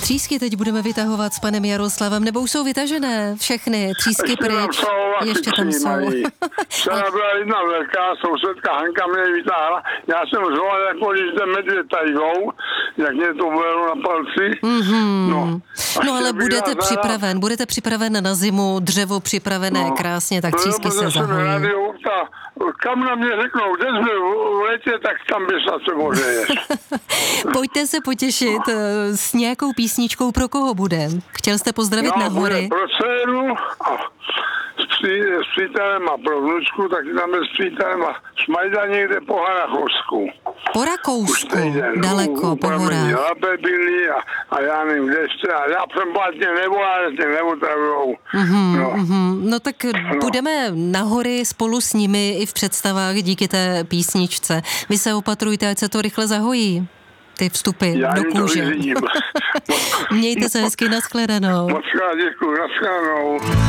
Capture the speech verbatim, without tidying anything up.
Třísky teď budeme vytahovat s panem Jaroslavem, nebo už jsou vytažené všechny? Třísky Ještě pryč. Tam jsou, Ještě tam jsou. Včera byla jedna velká, sousedka Hanka mě vytáhla. Já jsem zvolal, jako když jde medvěd tajgou, jak mě to bylo na palci. Mm-hmm. No, no ale budete vyházala. připraven, budete připraven na zimu, dřevo připravené No. krásně, tak No, třísky se protože jsem zahojí. rádiu, ta, kam na mě řeknou, kde jsme v letě, tak tam bys na co může Pojďte se potěšit eh, s nějakou písničkou, pro koho bude. Chtěl jste pozdravit no, na hory. Pro dceru a s, pří, s přítelem a pro vnučku, tak tam je s přítelem a šmajda někde po Harachovsku. Po Rakousku, daleko, po horách. Labe byli a, a já nevím, kde jste. A já jsem platně nevolal, že neotravujou. Mm-hmm, no. mm-hmm. no tak budeme na hory spolu s nimi i v představách díky té písničce. Vy se opatrujte, ať se to rychle zahojí. Ty vstupy Já do kůže. To Mějte se hezky, nashledanou. Moc krát děkuji, nashledanou.